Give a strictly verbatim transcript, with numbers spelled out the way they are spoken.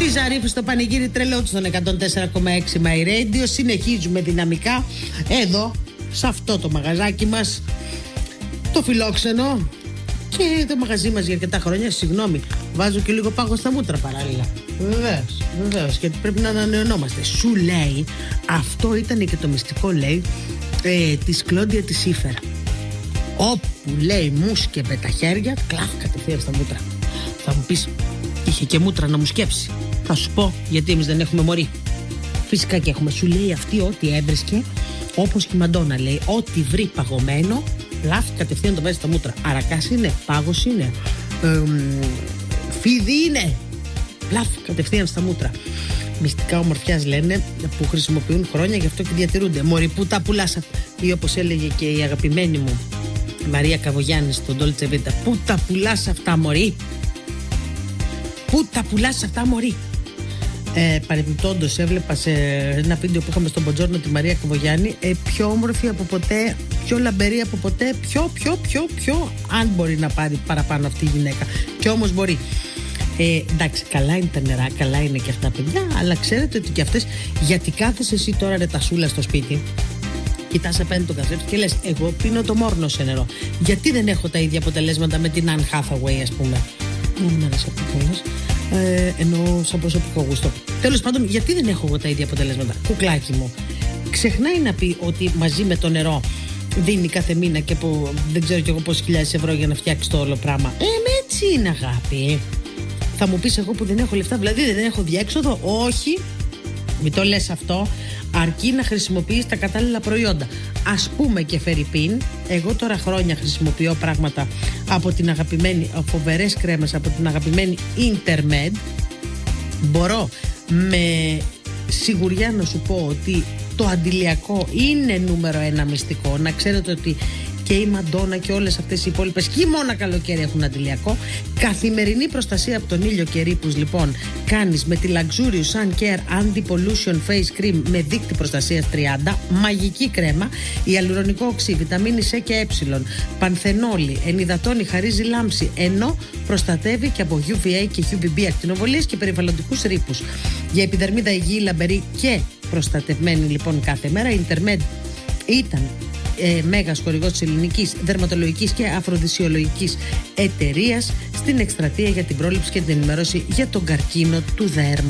Ζαρίφη στο πανηγύρι τρελό του στον εκατόν τέσσερα κόμμα έξι My Radio. Συνεχίζουμε δυναμικά εδώ, σε αυτό το μαγαζάκι μας, το φιλόξενο. Και το μαγαζί μας για αρκετά χρόνια, συγγνώμη, βάζω και λίγο πάγο στα μούτρα παράλληλα. Βεβαίως, βεβαίως, γιατί πρέπει να ανανεωνόμαστε. Σου λέει, αυτό ήταν και το μυστικό, λέει, ε, της Κλόντια της Ήφερα. Όπου, λέει, μου σκεπε τα χέρια, κλαφ, κατευθείαν στα μούτρα. Θα μου πεις, είχε και μούτρα να μου σκέψει. Θα σου πω, γιατί εμείς δεν έχουμε μωρί. Φυσικά και έχουμε. Σου λέει αυτή ό,τι έβρισκε, όπως και η Μαντόνα, λέει, ό,τι βρει παγωμένο, πλαφ, κατευθείαν το βάζει στα μούτρα. Αρακάς είναι, πάγος είναι, ε, φίδι είναι, πλαφ, κατευθείαν στα μούτρα. Μυστικά ομορφιάς λένε, που χρησιμοποιούν χρόνια, γι' αυτό και διατηρούνται. Μωρή, πού τα πουλάς, ή όπως έλεγε και η αγαπημένη μου Μαρία Καβογιάννη στον Dolce Vita, πού τα πουλάς αυτά, μωρή, πού τα πουλάς αυτά, μωρή. Ε, παρεμπιπτόντως, έβλεπα σε ένα βίντεο που είχαμε στον Μποντζόρνο τη Μαρία Καβογιάννη, ε, πιο όμορφη από ποτέ, πιο λαμπερή από ποτέ, πιο, πιο, πιο, πιο, αν μπορεί να πάρει παραπάνω αυτή η γυναίκα. Και όμως μπορεί. Ε, εντάξει, καλά είναι τα νερά, καλά είναι και αυτά, παιδιά, αλλά ξέρετε ότι και αυτές, γιατί κάθεσαι εσύ τώρα ρε τασούλα στο σπίτι, κοιτάς απέναντι τον καθρέφτη και λες, εγώ πίνω το μόρνο σε νερό. Γιατί δεν έχω τα ίδια αποτελέσματα με την Anne Hathaway, ας πούμε. Μου μην άρεσε αυτό που λες. Ε, εννοώ σαν προσωπικό γούστο. Τέλος πάντων, γιατί δεν έχω εγώ τα ίδια αποτελέσματα. Κουκλάκι μου. Ξεχνάει να πει ότι μαζί με το νερό δίνει κάθε μήνα και που δεν ξέρω κι εγώ πόσες χιλιάδες ευρώ για να φτιάξει το όλο πράγμα. Ε, με έτσι είναι, αγάπη. Θα μου πεις εγώ που δεν έχω λεφτά, δηλαδή δεν έχω διέξοδο. Όχι, μην το λες αυτό. Αρκεί να χρησιμοποιείς τα κατάλληλα προϊόντα. Ας πούμε και φερρυπίν. Εγώ τώρα χρόνια χρησιμοποιώ πράγματα από την αγαπημένη, φοβερές κρέμες από την αγαπημένη Intermed. Μπορώ με σιγουριά να σου πω ότι το αντιλιακό είναι νούμερο ένα μυστικό. Να ξέρετε ότι και η Μαντόνα και όλες αυτές οι υπόλοιπες και μόνο καλοκαίρι έχουν αντιλιακό. Καθημερινή προστασία από τον ήλιο και ρήπους, λοιπόν, κάνεις με τη Luxurious Sun Care Anti-Pollution Face Cream με δείκτη προστασίας τριάντα, μαγική κρέμα, ιαλουρονικό οξύ, βιταμίνη C και Ε, πανθενόλη, ενυδατώνει, χαρίζει λάμψη, ενώ προστατεύει και από γιου βι έι και γιου βι μπι ακτινοβολίες και περιβαλλοντικούς ρήπους. Για επιδερμίδα υγιή, λαμπερή και προστατευμένη, λοιπόν, κάθε μέρα. Η Intermed ήταν Ε, μέγας χορηγός της ελληνικής δερματολογικής και αφροδισιολογικής εταιρείας στην εκστρατεία για την πρόληψη και την ενημέρωση για τον καρκίνο του δέρματος.